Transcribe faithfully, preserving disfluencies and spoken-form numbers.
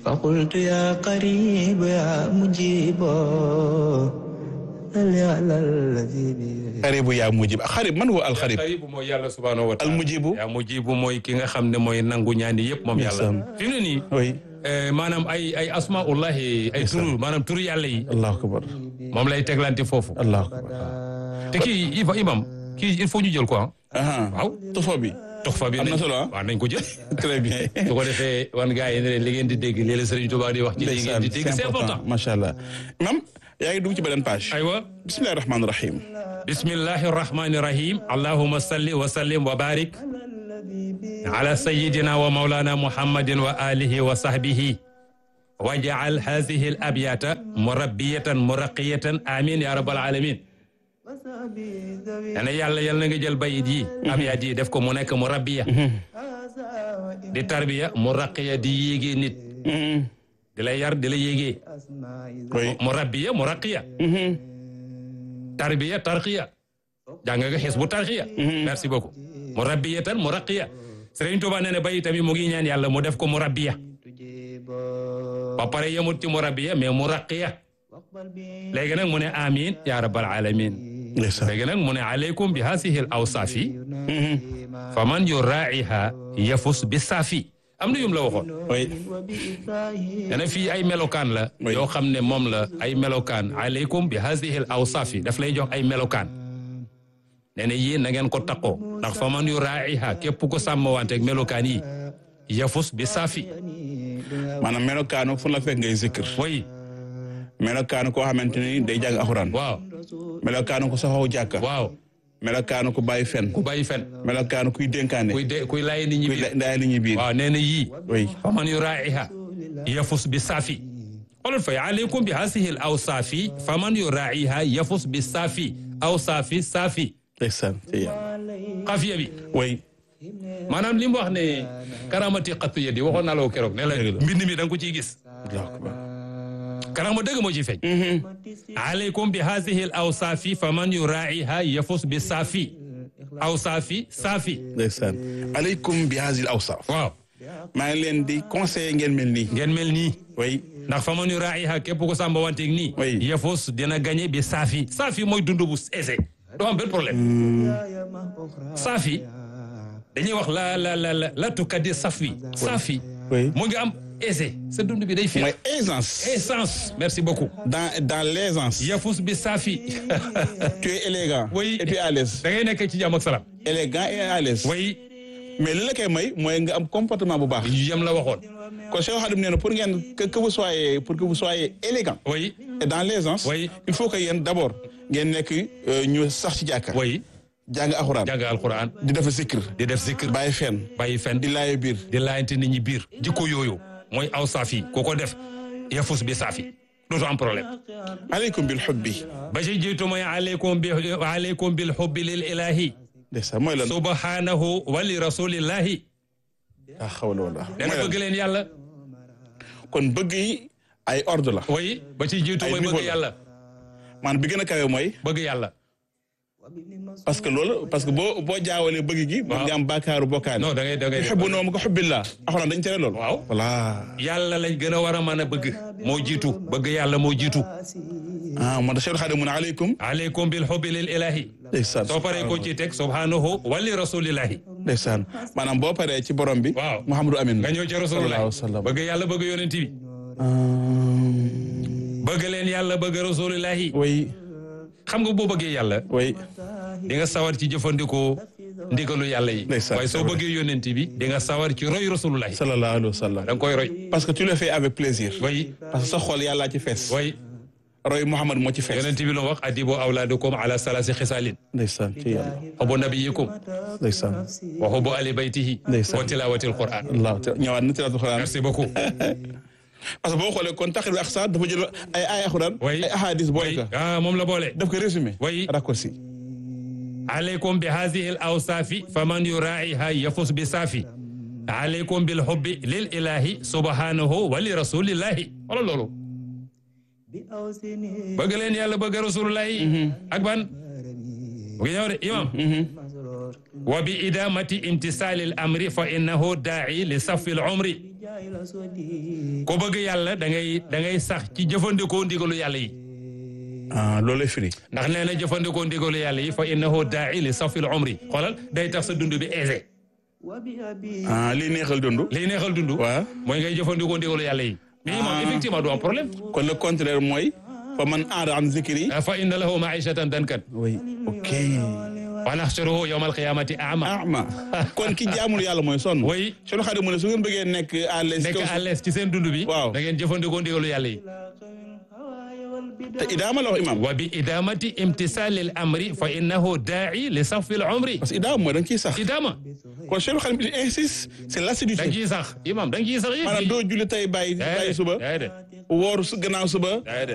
فقلت يا قريب يا مجيب xaribu yaa mujib xarib man woo alxarib xaribu mooy yàlla subhaanahu wa taala almujibu yaa mujibu mooy ki nga xam ne mooy nangu ñaani yëpp moom yàlla fi mu ne nii oui maanaam ay ay asmaullahi ay turu maanaam turu yàlla yi allahu akbar moom lay teglante foofu allahu akbar te kii ifa imam kii il faut ñu jël ko ah waaw tofo bi tox fa bi am na solo waaw nañ ko jël très bien su ko defee wan gars yi ne leen li ngeen di dégg léeg-léeg Serigne Touba di wax ci li ngeen di dégg c'est important macha allah imam yaa ngi dugg ci beneen page aywa bismillahi rahmaani rahim bismillahi rahmani rahim allahumma salli wa sallim wa barik ala sayyidina wa mawlana muhammadin wa alihi wa sahbihi waj'al hadhihi al abyata murabbiyatan muraqiyatan amin ya rabbal alamin dana yàlla yal na nga jël bayit yi abyat yi def ko mu nekk murabbiya di tarbiya muraqiya di yéegee nit di la yar di la yéegee murabbiya muraqiya tarbiya tarqiya jàng nga xis bu tarqiya merci beaucoup murabbiyatan muraqiya Serigne Touba nee na bayit tamit mu ngi ñaan yàlla mu def ko murabbiya ba pare yemut ci murabbiya mais muraqiya léegi nag mu ne amin ya rabbal alamin léegi nag mu ne aleykum bi hasihi al awsaafi fa man yuraa'iha yafus bi saafi am na yum la waxoon dana fii ay melokaan la yoo xam ne moom la ay melokaan aleykum bi hasihi al awsaafi daf lay jox ay melokaan nee na yéen na ngeen ko taqoo ndax fa man yuraa'iha képp ko sàmmanteeg melokaan yi yafus bi saafi maanaam melokaanu fu la fekk ngay zikr way melokaanu koo xamante ni day jàng alxuraan waaw melokaanu ko saxaw jàkka waaw melokaanu ko bàyyi fen ku bàyyi fen melokaanu kuy dénkaane kuy de kuy laay nit ñi biir kuy laay nit ñi biir waaw nee na yii oui fa man yuraa'iha yafus bi saafi xoolal fay aleykum bi hasihi al awsaafi fa man yuraa'iha yafus bi saafi awsaafi saafi ndeysaan xafiya bi oui maanaam li mu wax ne karamati xattu yadi waxoon naa la ko keroog ne la mbind mi da nga ko ciy gis karama dëgg moo ciy feeñ aleykum bi hasihi al awsaafi fa man yuraa'iha yafus bi saafi awsaafi saafi ndeysaan aleykum bi hasihi al awsaaf waaw maa ngi leen di conseiller ngeen mel nii ngeen mel nii oui ndax fa man yuraa'iha képp ko sàmba wanteeg nii oui yafus dina gagné bi saafi saafi mooy dund bu aisé doo am benn problème saafi dañuy wax la la la la la tukaddi safwi saafi mu ngi am aisé sa dund bi day fi mooy aisance aisance merci beaucoup dans dans l'aisance yafus bi saafi tu es élégant oui et puis à l'aise da ngay nekk ci jàmm ak salaam élégant et à l'aise oui mais li la koy may mooy nga am comportement bu baax yam la waxoon kon Cheikh Khadim nee na pour ngeen que que vous soyez pour que vous soyez élégant oui et dans l'aisance oui il faut que yéen d'abord ngeen nekk ñu sax ci jàkka oui jàng alxuraan jàng alxuraan di def zikr di def zikr bàyyi fen bàyyi fen di laaye biir di laayante nit ñi biir jikko yooyu mooy aw saafi ku ko def yafus bi saafi dootu am problème aleykum bil hubbi ba ci jiitu mooy aleykum bi aleykum bil hubbi lil ilahi ndeysaan mooy lan subhanahu wa li rasulillahi ah xawla wala dana bëgg leen yàlla kon bëgg yi ay ordre la oui ba ci jiitu mooy bëgg yàlla man bi gën a kawe mooy bëgg yàlla parce que loolu parce que boo boo jaawalee bëgg gi mën nga am bàkkaaru bokkaane non da ngay da ngay xebbu noonu ko xubbillah axolaan dañ tere loolu waaw voilà yàlla lañ gën a war a mën a bëgg moo jiitu bëgg yàlla moo jiitu ah moo tax Cheikh Khadim mu ne aleykum aleykum bil hubbi lil ilahi ndeysaan soo paree ko ci teg subhanahu wa li rasulillahi ndeysaan maanaam boo paree ci borom bi waaw Mouhamadou Amin nga ñëw ci rasulullahi bëgg yàlla bëgg yonent bi bëgg leen yàlla bëgg rasulillahi oui xam nga boo bëggee yàlla oui di nga sawar ci jëfandikoo ndigalu yàlla yi waaye soo bëggee yonent bi di nga sawar ci roy rasulullahi sallallahu alayhi wa sallam da nga koy roy parce que tu le fais avec plaisir oui parce que sa xol yàllaa ci fees oui roy Mouhamad moo ci fees yonent bi lu wax adibu awlaadakum ala salasi xisaalin ndeysaan ci yàlla xubbu nabiyikum ndeysaan wa xubbu ali baytihi ndeysaan wa tilawatil quran allah ñëwaat na tilaawatul quran merci beaucoup parce que boo xoolee kon taxir ak sax dafa jël ay ay alxuraan oui ay ahadis boole oui ko ah moom la boole daf ko résumé oui raccourci aleykum bi hadihi al awsaafi faman yuraa'iha yafus bi saafi aleykum bil hubbi lil ilahi subhanahu wa li rasulillahi wala loolu bëgg leen yàlla bëgg rasulullahi ak ban bu ngi ñëw de imam wa bi idamati imtisali al amri fa innahu daa'i li safi al umri ko bëgg yàlla da ngay da ngay sax ci jëfandikoo ndigalu yàlla yi ah loolu lay firi. ndax nee na jëfandikoo ndigalu yàlla yi fa innahu daa'i li safil umri xoolal day tax sa dund bi aisé ah lii neexal dund. liy neexal dund waaw mooy ngay jëfandikoo ndigalu yàlla yi mais moom effectivement du am problème kon le contraire mooy fa man aara an zikri. fa inna lahu ma'ishatan dankan oui ok. wa nahshuruhu yawmal qiyamati a'ma ama kon ki jaamul yàlla mooy sonn. oui sunu xarit mu ne su ngeen bëggee nekk à l'aise. nekk à l'aise ci seen dund bi waaw da ngeen jëfandikoo ndigalu yàlla yi te idaama la wax imam. wa bi idamati imtisali al amri fa innahu daa'i li safil umri parce que idaama mooy da nga ciy sax. idama kon Cheikh Khadim il insiste c'est l'assiduité. da nga ciy sax imam da nga ciy sax yëpp maanaam doo julli tey bàyyi bàyyi suba. woor su gannaaw suba.